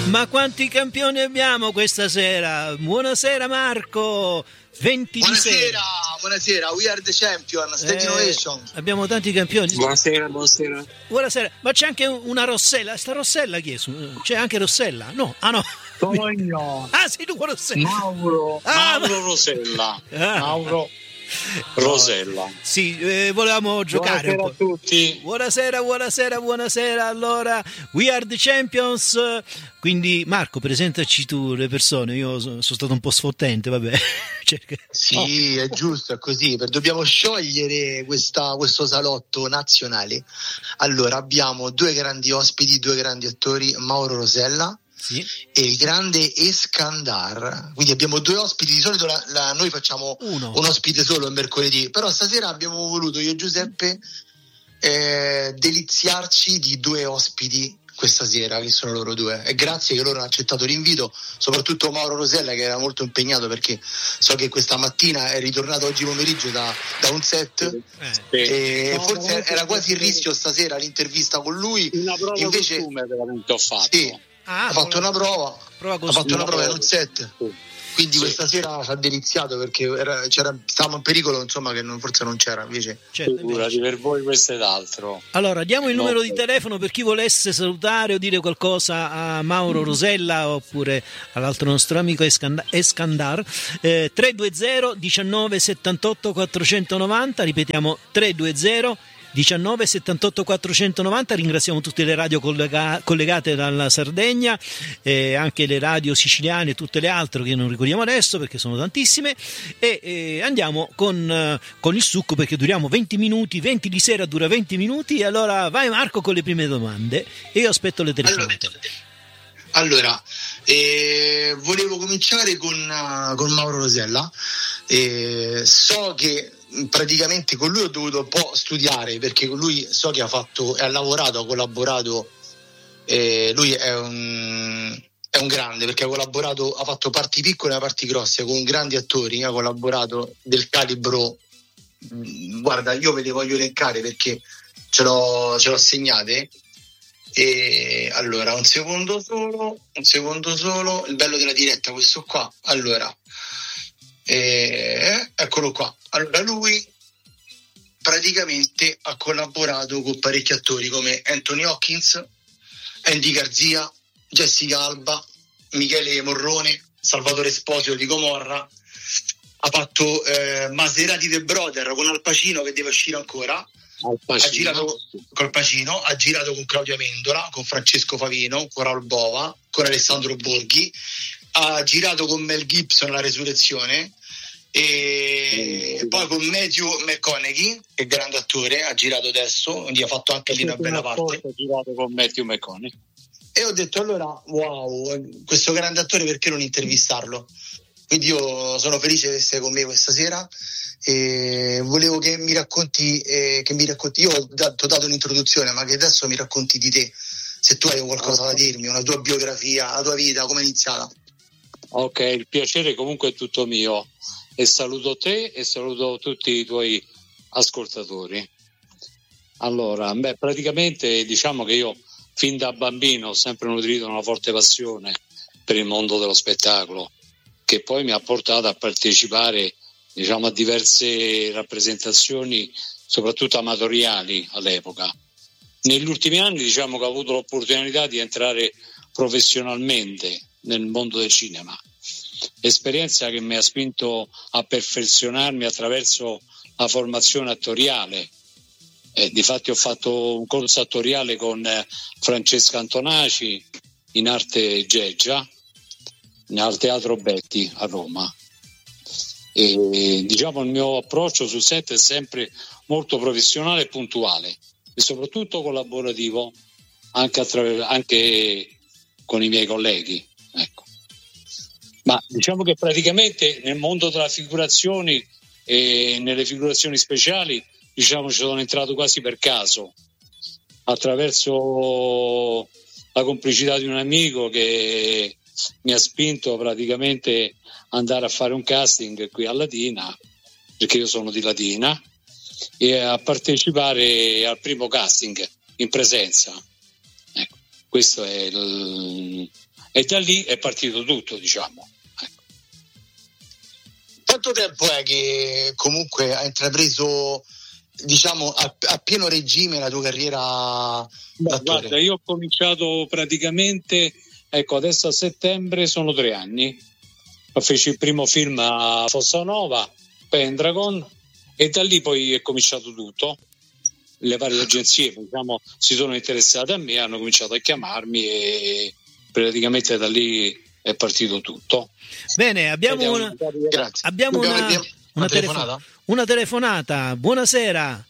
Ma quanti campioni abbiamo questa sera? Buonasera Marco, 20 di sera. Buonasera, we are the champion, State Innovation. Abbiamo tanti campioni. Buonasera. Buonasera, ma c'è anche una Rossella, sta Rossella chi è? C'è anche Rossella? No, no. Sono io. Sei tu Rossella. Mauro Rosella. Mauro Rosella. Sì, volevamo giocare. Buonasera a tutti. Buonasera. Allora, we are the champions. Quindi Marco, presentaci tu le persone. Io sono stato un po' sfottente, vabbè. Sì, è giusto, è così. Dobbiamo sciogliere questo salotto nazionale. Allora, abbiamo due grandi ospiti, due grandi attori, Mauro Rosella. Sì. E il grande Eskandar. Quindi abbiamo due ospiti. Di solito noi facciamo un ospite solo il mercoledì, però stasera abbiamo voluto io e Giuseppe deliziarci di due ospiti questa sera, che sono loro due, e grazie che loro hanno accettato l'invito, soprattutto Mauro Rosella, che era molto impegnato, perché so che questa mattina è ritornato oggi pomeriggio da un set e forse era quasi il rischio stasera l'intervista con lui. Una prova invece costume veramente ho fatto. Sì. Ha fatto una prova in un set, quindi questa sera ci ha deliziato, perché stavamo in pericolo, insomma, che forse non c'era, invece figurati, per voi questo ed altro. Allora diamo il numero di telefono per chi volesse salutare o dire qualcosa a Mauro Rosella oppure all'altro nostro amico Eskandar. 320 19 78 490, ripetiamo 320 19 78 490. Ringraziamo tutte le radio collegate dalla Sardegna, anche le radio siciliane e tutte le altre che non ricordiamo adesso perché sono tantissime, e andiamo con il succo, perché duriamo 20 minuti, 20 di sera dura 20 minuti. Allora vai Marco con le prime domande e io aspetto le telefonate. Allora, volevo cominciare con Mauro Rosella. So che praticamente con lui ho dovuto un po' studiare, perché con lui so che ha lavorato, ha collaborato, lui è un grande, perché ha fatto parti piccole e parti grosse con grandi attori, ha collaborato del calibro, guarda, io ve le voglio elencare perché ce l'ho segnate. E allora un secondo solo, il bello della diretta, questo qua. Allora, eccolo qua. Allora, lui praticamente ha collaborato con parecchi attori come Anthony Hopkins, Andy Garzia, Jessica Alba, Michele Morrone, Salvatore Esposito di Gomorra. Ha fatto Maserati The Brother con Al Pacino, che deve uscire ancora. Ha girato col Pacino, ha girato con Claudia Mendola, con Francesco Favino, con Raul Bova, con Alessandro Borghi. Ha girato con Mel Gibson La Resurrezione, e poi con Matthew McConaughey, che è grande attore, ha girato adesso, quindi ha fatto anche lì una bella parte. Ha girato con Matthew McConaughey. E ho detto, allora, wow, questo grande attore, perché non intervistarlo? Quindi io sono felice di essere con me questa sera e volevo che mi racconti, io ho dato un'introduzione, ma che adesso mi racconti di te, se tu hai qualcosa da dirmi, una tua biografia, la tua vita, come è iniziata. Ok, il piacere comunque è tutto mio, e saluto te e saluto tutti i tuoi ascoltatori. Allora, praticamente diciamo che io fin da bambino ho sempre nutrito una forte passione per il mondo dello spettacolo, che poi mi ha portato a partecipare, diciamo, a diverse rappresentazioni, soprattutto amatoriali all'epoca. Negli ultimi anni, diciamo che ho avuto l'opportunità di entrare professionalmente nel mondo del cinema, esperienza che mi ha spinto a perfezionarmi attraverso la formazione attoriale. Difatti ho fatto un corso attoriale con Francesca Antonaci in arte Geggia, al Teatro Betti a Roma, e diciamo il mio approccio sul set è sempre molto professionale e puntuale, e soprattutto collaborativo anche con i miei colleghi, ecco. Ma diciamo che praticamente nel mondo della figurazioni e nelle figurazioni speciali, diciamo, ci sono entrato quasi per caso, attraverso la complicità di un amico che mi ha spinto praticamente ad andare a fare un casting qui a Latina, perché io sono di Latina, e a partecipare al primo casting in presenza. Ecco, questo è e da lì è partito tutto, diciamo. Quanto tempo è che comunque hai intrapreso, diciamo, a pieno regime la tua carriera d'attore? Guarda, io ho cominciato praticamente, ecco, adesso a settembre sono 3 anni. Feci il primo film a Fossanova, Pendragon, e da lì poi è cominciato tutto. Le varie agenzie, diciamo, si sono interessate a me, hanno cominciato a chiamarmi e praticamente da lì è partito tutto. Bene, abbiamo una telefonata. Una telefonata. Buonasera.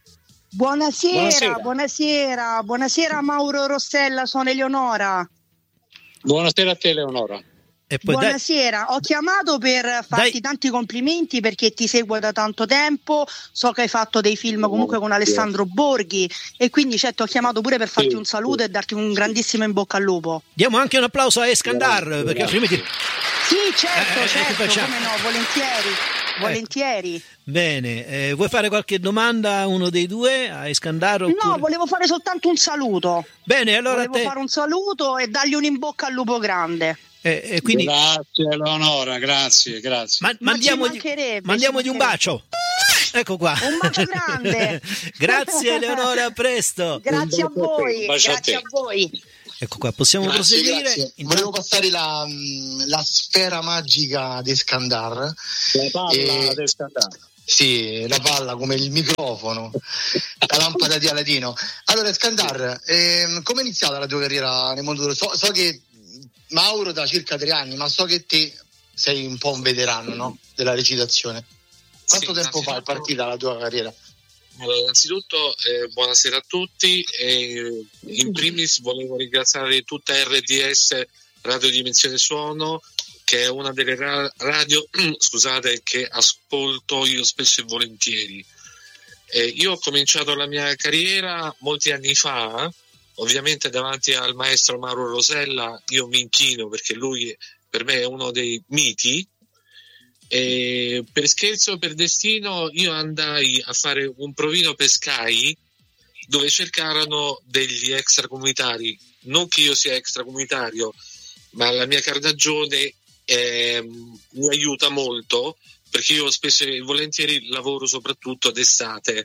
Buonasera Mauro Rossella, sono Eleonora. Buonasera a te, Eleonora. E poi buonasera, ho chiamato per farti tanti complimenti perché ti seguo da tanto tempo, so che hai fatto dei film comunque con Alessandro Borghi e quindi certo ho chiamato pure per farti un saluto e darti un grandissimo in bocca al lupo. Diamo anche un applauso a Eskandar perché altrimenti... Sì, certo, come no, volentieri. Bene, vuoi fare qualche domanda a uno dei due, a Eskandar? Oppure... No, volevo fare soltanto un saluto. Bene, allora fare un saluto e dargli un in bocca al lupo grande. Quindi... Grazie Eleonora, grazie. Mandiamogli un bacio. Ecco qua. Un bacio grande. Grazie Eleonora, a presto. Grazie a voi. Ecco qua, possiamo proseguire. Grazie. Volevo passare la sfera magica di Eskandar. La palla di Eskandar. Sì, la palla come il microfono, la lampada di Aladino. Allora Eskandar, come è iniziata la tua carriera nel mondo dello so che Mauro da circa 3 anni, ma so che te sei un po' un veterano, no? Della recitazione. Quanto tempo fa è partita la tua carriera? Allora, innanzitutto buonasera a tutti e in primis volevo ringraziare tutta RDS Radio Dimensione Suono, che è una delle radio scusate, che ascolto io spesso e volentieri. Io ho cominciato la mia carriera molti anni fa. Ovviamente davanti al maestro Mauro Rosella io mi inchino perché lui per me è uno dei miti e per scherzo o per destino io andai a fare un provino per Sky dove cercarono degli extracomunitari, non che io sia extracomunitario, ma la mia carnagione mi aiuta molto perché io spesso e volentieri lavoro soprattutto d'estate.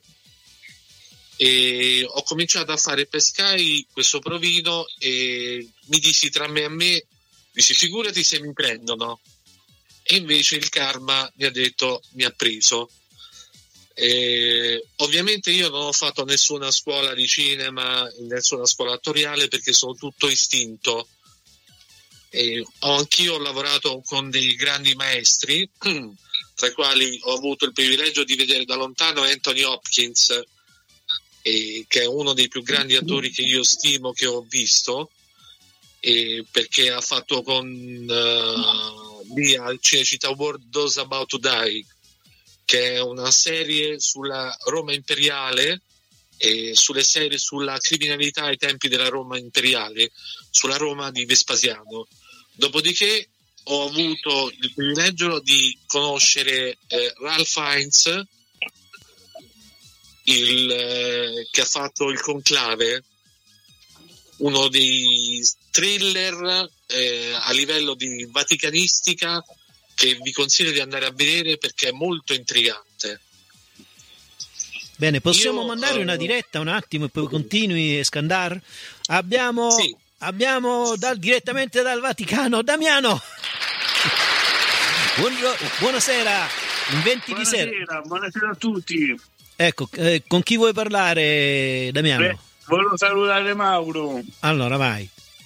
E ho cominciato a fare per Sky questo provino e mi dissi tra me e me, figurati se mi prendono, e invece il karma mi ha detto mi ha preso. Ovviamente io non ho fatto nessuna scuola di cinema, nessuna scuola attoriale perché sono tutto istinto. Anch'io ho lavorato con dei grandi maestri tra i quali ho avuto il privilegio di vedere da lontano Anthony Hopkins, che è uno dei più grandi attori che io stimo, che ho visto, perché ha fatto con lì al Cinecittà World Those About to Die, che è una serie sulla Roma imperiale e sulle serie sulla criminalità ai tempi della Roma imperiale, sulla Roma di Vespasiano. Dopodiché ho avuto il privilegio di conoscere Ralph Fiennes, che ha fatto Il Conclave, uno dei thriller a livello di vaticanistica che vi consiglio di andare a vedere perché è molto intrigante. Bene, possiamo mandare una diretta un attimo e poi continui, Eskandar? Abbiamo direttamente dal Vaticano Damiano. Buonasera, in 20 di sera. Buonasera a tutti. Ecco, con chi vuoi parlare, Damiano? Volevo salutare Mauro. Allora, vai.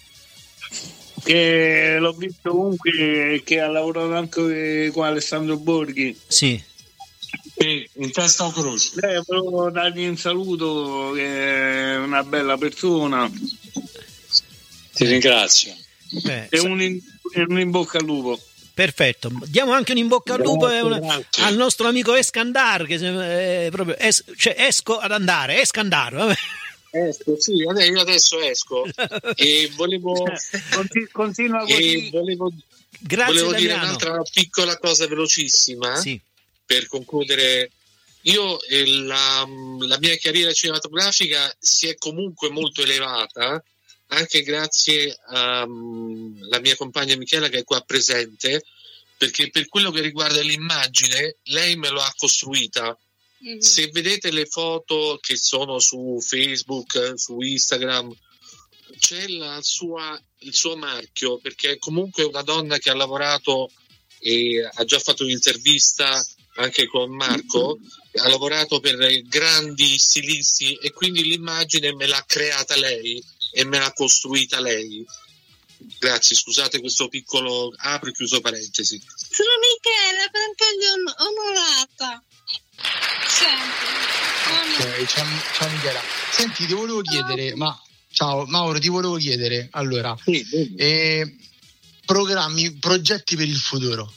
Che l'ho visto comunque che ha lavorato anche con Alessandro Borghi. Sì. In testa o croce? Volevo dargli un saluto, che è una bella persona. Ti ringrazio. E un in bocca al lupo. Perfetto, diamo anche un in bocca al lupo al nostro amico Eskandar, che proprio esco ad andare, Eskandar, vabbè. Sì, io adesso esco e volevo continua così. Volevo dire un'altra piccola cosa velocissima, sì, per concludere. Io la mia carriera cinematografica si è comunque molto elevata anche grazie alla mia compagna Michela che è qua presente, perché per quello che riguarda l'immagine lei me lo ha costruita. Se vedete le foto che sono su Facebook, su Instagram, c'è il suo marchio, perché è comunque una donna che ha lavorato e ha già fatto un'intervista anche con Marco, ha lavorato per grandi stilisti e quindi l'immagine me l'ha creata lei e me l'ha costruita lei. Grazie, scusate questo piccolo apro e chiuso parentesi. Sono Michela, perché onorata. Ok, ciao Michela. Senti, ti volevo chiedere, ciao Mauro, ti volevo chiedere, allora, progetti per il futuro?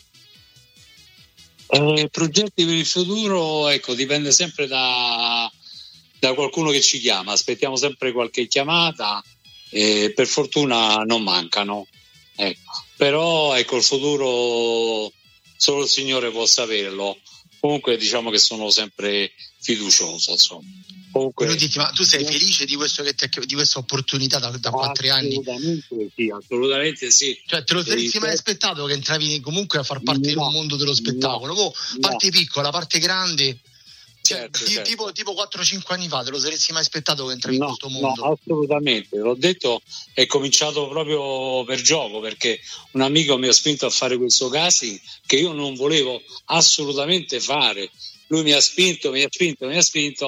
Progetti per il futuro, ecco, dipende sempre da qualcuno che ci chiama, aspettiamo sempre qualche chiamata e per fortuna non mancano, ecco. Però ecco, il futuro solo il Signore può saperlo. Comunque diciamo che sono sempre fiducioso, insomma. Comunque, ma tu sei felice di questa opportunità da 4 anni? Assolutamente sì. Cioè, te lo saresti mai aspettato che entravi comunque a far parte di un mondo dello spettacolo? Parte piccola, parte grande. Certo. Tipo 4-5 anni fa, te lo saresti mai aspettato che entravi in questo mondo? No, assolutamente, l'ho detto, è cominciato proprio per gioco, perché un amico mi ha spinto a fare questo casting che io non volevo assolutamente fare. Lui mi ha spinto